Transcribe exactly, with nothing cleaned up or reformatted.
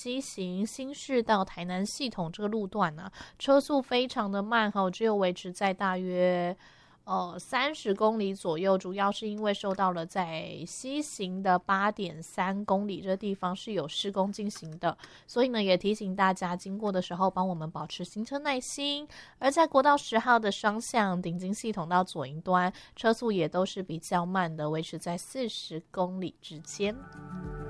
西行新市到台南系统这个路段呢、啊，车速非常的慢哈，只有维持在大约呃三十公里左右，主要是因为受到了在西行的八点三公里这地方是有施工进行的，所以呢也提醒大家经过的时候帮我们保持行车耐心。而在国道十号的双向顶金系统到左营端，车速也都是比较慢的，维持在四十公里之间。